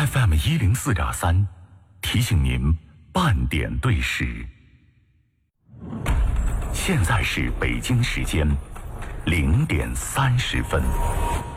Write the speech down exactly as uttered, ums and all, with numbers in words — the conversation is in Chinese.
F M 一零四点三，提醒您半点对时。现在是北京时间零点三十分。